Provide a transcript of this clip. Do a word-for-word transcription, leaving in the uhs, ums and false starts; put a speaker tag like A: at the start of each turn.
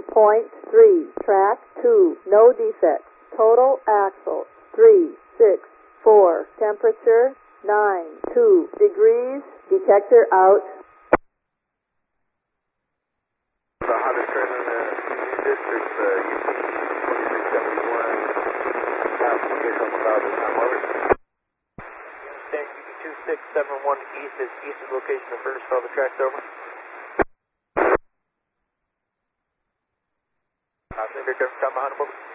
A: point three, track two, no defects. Total axle, three, six, four. Temperature, nine, two degrees. Detector out.
B: The Honda Trailer, uh, District, uh, U P twenty-six seventy-one, application on the thousand time over.
C: Stand U P two six seven one east is east of the location of first, follow the tracks over. Uh, Victor, Delta Honda,